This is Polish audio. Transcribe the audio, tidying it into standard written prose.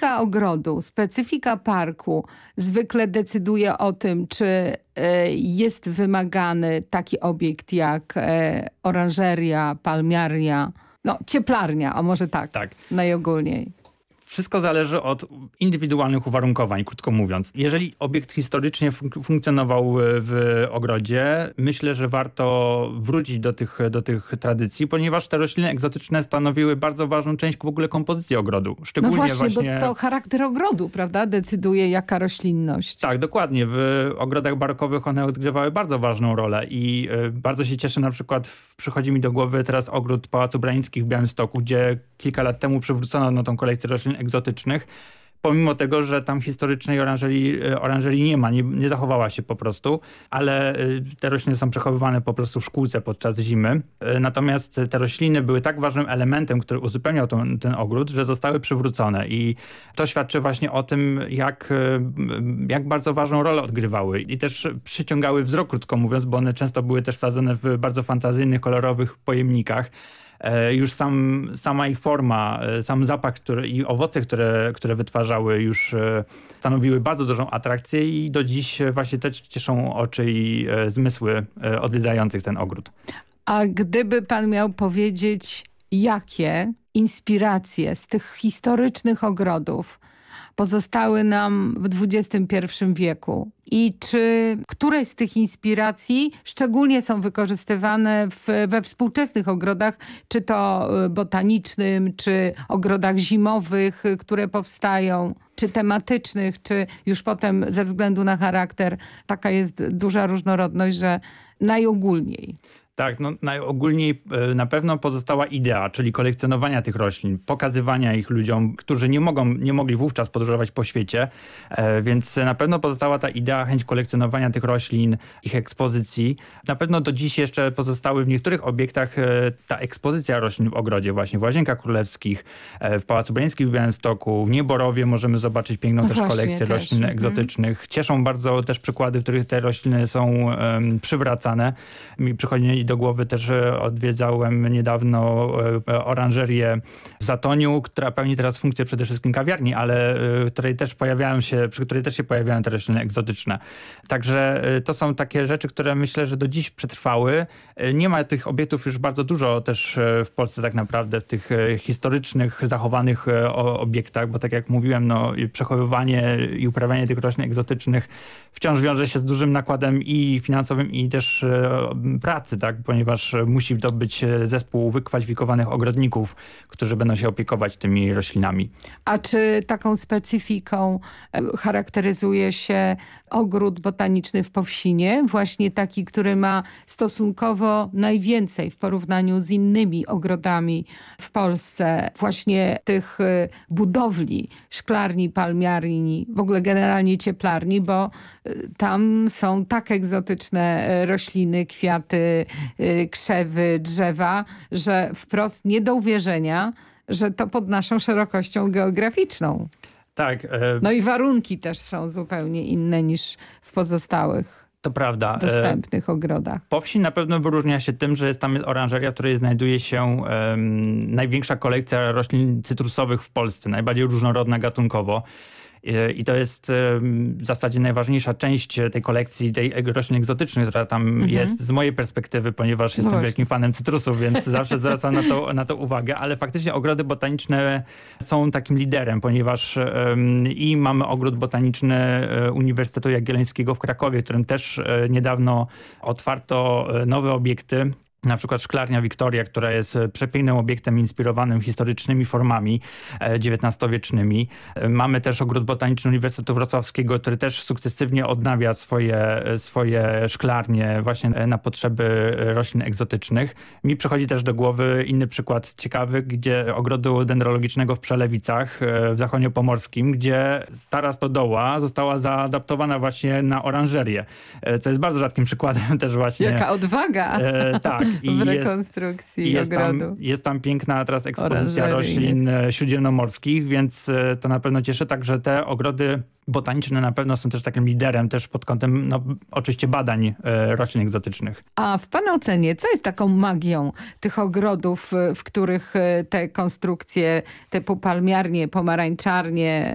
specyfika ogrodu, specyfika parku zwykle decyduje o tym, czy jest wymagany taki obiekt jak oranżeria, palmiaria, cieplarnia, a może tak. Najogólniej. Wszystko zależy od indywidualnych uwarunkowań, krótko mówiąc. Jeżeli obiekt historycznie funkcjonował w ogrodzie, myślę, że warto wrócić do tych tradycji, ponieważ te rośliny egzotyczne stanowiły bardzo ważną część w ogóle kompozycji ogrodu. Szczególnie bo to charakter ogrodu, prawda, decyduje jaka roślinność. Tak, dokładnie. W ogrodach barokowych one odgrywały bardzo ważną rolę i bardzo się cieszę, na przykład przychodzi mi do głowy teraz ogród Pałacu Branickich w Białymstoku, gdzie kilka lat temu przywrócono tą kolekcję roślin egzotycznych, pomimo tego, że tam historycznej oranżerii nie ma, nie zachowała się po prostu, ale te rośliny są przechowywane po prostu w szkółce podczas zimy. Natomiast te rośliny były tak ważnym elementem, który uzupełniał ten ogród, że zostały przywrócone i to świadczy właśnie o tym, jak bardzo ważną rolę odgrywały i też przyciągały wzrok, krótko mówiąc, bo one często były też sadzone w bardzo fantazyjnych, kolorowych pojemnikach. Już sama ich forma, sam zapach i owoce, które wytwarzały, już stanowiły bardzo dużą atrakcję i do dziś właśnie też cieszą oczy i zmysły odwiedzających ten ogród. A gdyby pan miał powiedzieć, jakie inspiracje z tych historycznych ogrodów pozostały nam w XXI wieku i czy któreś z tych inspiracji szczególnie są wykorzystywane we współczesnych ogrodach, czy to botanicznym, czy ogrodach zimowych, które powstają, czy tematycznych, czy już potem ze względu na charakter taka jest duża różnorodność, że najogólniej. Tak, najogólniej na pewno pozostała idea, czyli kolekcjonowania tych roślin, pokazywania ich ludziom, którzy nie mogli wówczas podróżować po świecie, więc na pewno pozostała ta idea, chęć kolekcjonowania tych roślin, ich ekspozycji. Na pewno do dziś jeszcze pozostały w niektórych obiektach ta ekspozycja roślin w ogrodzie, właśnie w Łazienkach Królewskich, w Pałacu Branickich w Białymstoku, w Nieborowie możemy zobaczyć piękną kolekcję roślin egzotycznych. Cieszą bardzo też przykłady, w których te rośliny są przywracane. Mi przychodzi do głowy też odwiedzałem niedawno oranżerię w Zatoniu, która pełni teraz funkcję przede wszystkim kawiarni, ale przy której też się pojawiają te rośliny egzotyczne. Także to są takie rzeczy, które myślę, że do dziś przetrwały. Nie ma tych obiektów już bardzo dużo też w Polsce tak naprawdę, w tych historycznych, zachowanych obiektach, bo tak jak mówiłem, przechowywanie i uprawianie tych roślin egzotycznych wciąż wiąże się z dużym nakładem i finansowym, i też pracy, tak? Ponieważ musi to być zespół wykwalifikowanych ogrodników, którzy będą się opiekować tymi roślinami. A czy taką specyfiką charakteryzuje się ogród botaniczny w Powsinie? Właśnie taki, który ma stosunkowo najwięcej w porównaniu z innymi ogrodami w Polsce. Właśnie tych budowli, szklarni, palmiarni, w ogóle generalnie cieplarni, bo tam są tak egzotyczne rośliny, kwiaty, krzewy, drzewa, że wprost nie do uwierzenia, że to pod naszą szerokością geograficzną. Tak. I warunki też są zupełnie inne niż w pozostałych to prawda. Dostępnych ogrodach. Powsi na pewno wyróżnia się tym, że jest tam oranżeria, w której znajduje się największa kolekcja roślin cytrusowych w Polsce, najbardziej różnorodna gatunkowo. I to jest w zasadzie najważniejsza część tej kolekcji, tej roślin egzotycznych, która tam jest z mojej perspektywy, ponieważ jestem wielkim fanem cytrusów, więc zawsze zwracam na to uwagę. Ale faktycznie ogrody botaniczne są takim liderem, ponieważ i mamy ogród botaniczny Uniwersytetu Jagiellońskiego w Krakowie, w którym też niedawno otwarto nowe obiekty. Na przykład szklarnia Wiktoria, która jest przepięknym obiektem inspirowanym historycznymi formami XIX-wiecznymi. Mamy też ogród botaniczny Uniwersytetu Wrocławskiego, który też sukcesywnie odnawia swoje szklarnie właśnie na potrzeby roślin egzotycznych. Mi przychodzi też do głowy inny przykład ciekawy, gdzie ogrodu dendrologicznego w Przelewicach w Zachodniopomorskim, gdzie stara stodoła została zaadaptowana właśnie na oranżerię, co jest bardzo rzadkim przykładem też właśnie. Jaka odwaga! Tak. w rekonstrukcji ogrodu. Jest tam piękna teraz ekspozycja roślin śródziemnomorskich, więc to na pewno cieszy. Także te ogrody botaniczne na pewno są też takim liderem też pod kątem oczywiście badań roślin egzotycznych. A w pana ocenie, co jest taką magią tych ogrodów, w których te konstrukcje typu palmiarnie, pomarańczarnie,